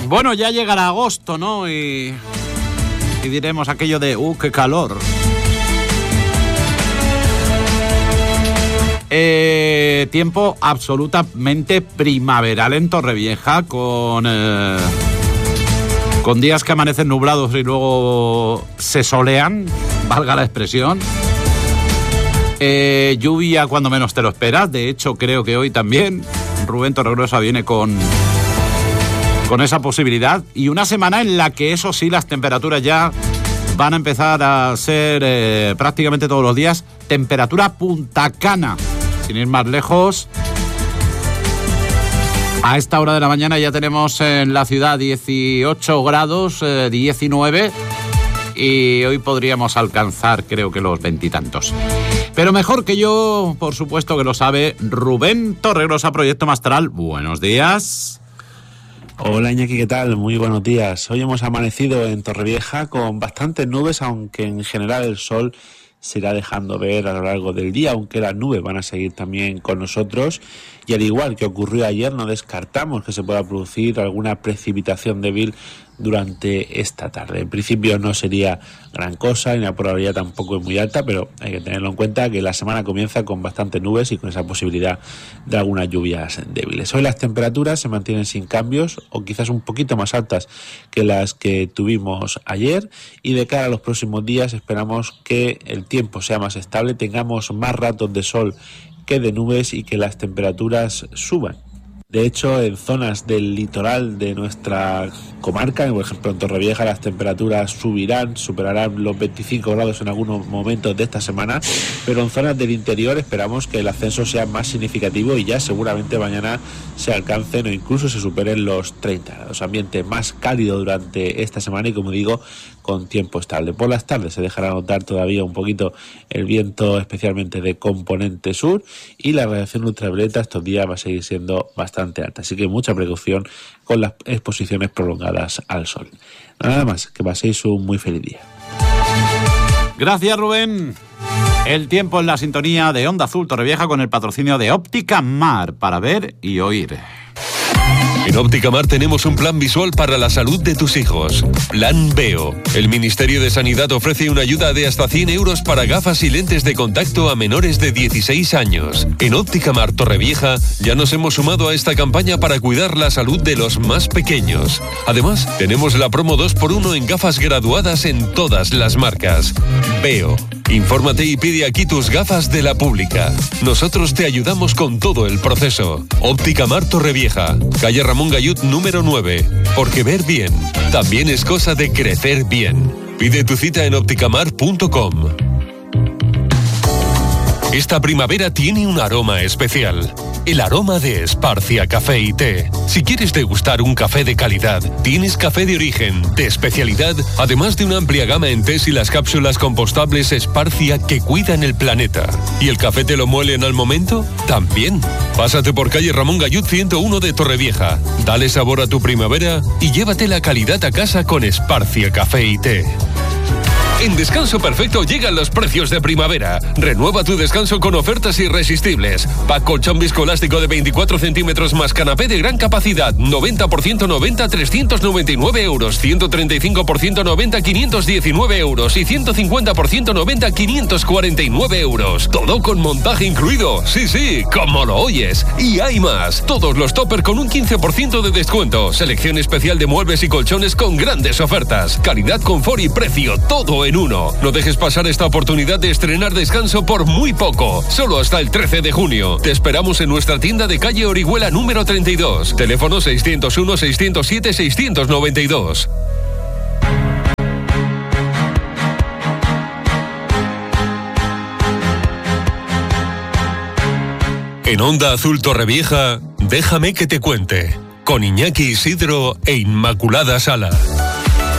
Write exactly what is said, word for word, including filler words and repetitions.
Bueno, ya llegará agosto, ¿no? Y, y diremos aquello de, ¡uh, qué calor! Eh, tiempo absolutamente primaveral en Torrevieja, con, eh, con días que amanecen nublados y luego se solean, valga la expresión. Eh, lluvia cuando menos te lo esperas, de hecho creo que hoy también Rubén Torregrosa viene con, con esa posibilidad, y una semana en la que eso sí las temperaturas ya van a empezar a ser eh, prácticamente todos los días temperatura Punta Cana. Sin ir más lejos, a esta hora de la mañana ya tenemos en la ciudad dieciocho grados, eh, diecinueve, y hoy podríamos alcanzar creo que los veintitantos. Pero mejor que yo, por supuesto que lo sabe Rubén Torregrosa, Proyecto Mastral. Buenos días. Hola Iñaki, ¿qué tal? Muy buenos días. Hoy hemos amanecido en Torrevieja con bastantes nubes, aunque en general el sol se irá dejando ver a lo largo del día, aunque las nubes van a seguir también con nosotros, y al igual que ocurrió ayer, no descartamos que se pueda producir alguna precipitación débil durante esta tarde. En principio no sería gran cosa y la probabilidad tampoco es muy alta, pero hay que tenerlo en cuenta que la semana comienza con bastantes nubes y con esa posibilidad de algunas lluvias débiles. Hoy las temperaturas se mantienen sin cambios o quizás un poquito más altas que las que tuvimos ayer, y de cara a los próximos días esperamos que el tiempo sea más estable, tengamos más ratos de sol que de nubes y que las temperaturas suban. De hecho, en zonas del litoral de nuestra comarca, por ejemplo en Torrevieja, las temperaturas subirán, superarán los veinticinco grados en algunos momentos de esta semana, pero en zonas del interior esperamos que el ascenso sea más significativo y ya seguramente mañana se alcancen o incluso se superen los treinta grados. Ambiente más cálido durante esta semana y, como digo, con tiempo estable. Por las tardes se dejará notar todavía un poquito el viento, especialmente de componente sur, y la radiación ultravioleta estos días va a seguir siendo bastante alta, así que mucha precaución con las exposiciones prolongadas al sol. Nada más, que paséis un muy feliz día. Gracias, Rubén. El tiempo en la sintonía de Onda Azul Torrevieja con el patrocinio de Óptica Mar, para ver y oír. En Óptica Mar tenemos un plan visual para la salud de tus hijos. Plan Veo. El Ministerio de Sanidad ofrece una ayuda de hasta cien euros para gafas y lentes de contacto a menores de dieciséis años. En Óptica Mar Torrevieja ya nos hemos sumado a esta campaña para cuidar la salud de los más pequeños. Además, tenemos la promo dos por uno en gafas graduadas en todas las marcas. Veo. Infórmate y pide aquí tus gafas de la pública. Nosotros te ayudamos con todo el proceso. Óptica Mar Torrevieja, calle Ramón Gayut número nueve. Porque ver bien también es cosa de crecer bien. Pide tu cita en opticamar punto com. Esta primavera tiene un aroma especial. El aroma de Esparcia Café y Té. Si quieres degustar un café de calidad, tienes café de origen, de especialidad, además de una amplia gama en tés y las cápsulas compostables Esparcia que cuidan el planeta. ¿Y el café te lo muelen al momento? También. Pásate por calle Ramón Gayut ciento uno de Torrevieja. Dale sabor a tu primavera y llévate la calidad a casa con Esparcia Café y Té. En Descanso Perfecto llegan los precios de primavera. Renueva tu descanso con ofertas irresistibles. Pack colchón viscoelástico de veinticuatro centímetros más canapé de gran capacidad. noventa por ciento noventa, trescientos noventa y nueve euros. ciento treinta y cinco por ciento noventa, quinientos diecinueve euros. Y ciento cincuenta por ciento noventa, quinientos cuarenta y nueve euros. Todo con montaje incluido. Sí, sí, como lo oyes. Y hay más. Todos los topper con un quince por ciento de descuento. Selección especial de muebles y colchones con grandes ofertas. Calidad, confort y precio. Todo en en uno. No dejes pasar esta oportunidad de estrenar Descanso por muy poco. Solo hasta el trece de junio. Te esperamos en nuestra tienda de calle Orihuela número treinta y dos. Teléfono seiscientos uno, seiscientos siete, seiscientos noventa y dos. En Onda Azul Torrevieja, déjame que te cuente. Con Iñaki Isidro e Inmaculada Sala.